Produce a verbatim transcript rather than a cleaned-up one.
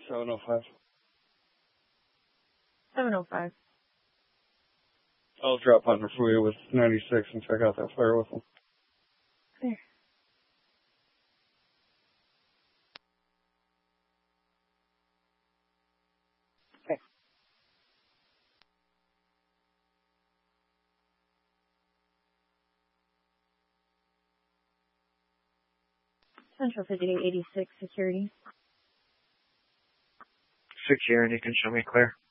seven oh five. seven oh five. I'll drop under for you with ninety-six and check out that flare with them. There. Okay. Central fifty-eight eighty-six security. Security, can show me clear.